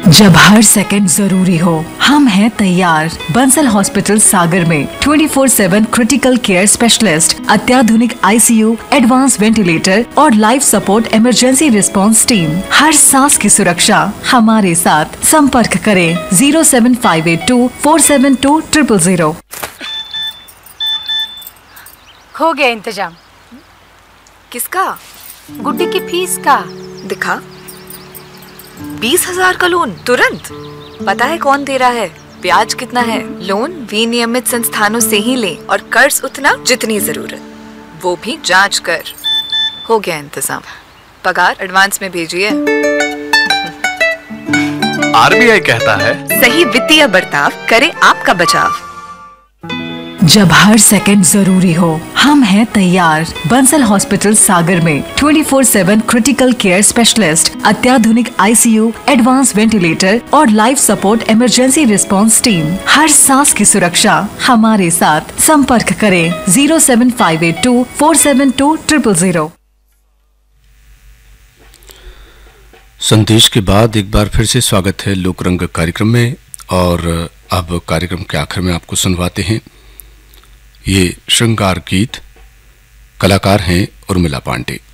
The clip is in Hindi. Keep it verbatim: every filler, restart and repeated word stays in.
जब हर सेकंड जरूरी हो, हम हैं तैयार। बंसल हॉस्पिटल सागर में चौबीस सात क्रिटिकल केयर स्पेशलिस्ट, अत्याधुनिक आईसीयू, एडवांस वेंटिलेटर और life support emergency response team. हर सांस की सुरक्षा हमारे साथ। संपर्क करें zero seven five eight to four seven to triple zero. हो गया इंतजाम। किसका? गुड्डी की फीस का। दिखा। बीस हजार का लोन तुरंत। पता है कौन दे रहा है, ब्याज कितना है? लोन विनियमित संस्थानों से ही लें और कर्ज उतना जितनी जरूरत, वो भी जांच कर। हो गया इंतजाम। पगार एडवांस में भेजिए। आरबीआई कहता है, सही वित्तीय बर्ताव करे आपका बचाव। जब हर सेकंड जरूरी हो, हम हैं तैयार। बंसल हॉस्पिटल सागर में चौबीस सात क्रिटिकल केयर स्पेशलिस्ट, अत्याधुनिक आईसीयू, एडवांस वेंटिलेटर और life support emergency response team. हर सांस की सुरक्षा हमारे साथ। संपर्क करें zero seven five eight to four seven to triple zero. संदेश के बाद एक बार फिर से स्वागत है लोक रंग कार्यक्रम में। और अब कार्यक्रम के आखिर में आपको सुनवाते हैं ये श्रृंगार गीत। कलाकार हैं उर्मिला पांडे।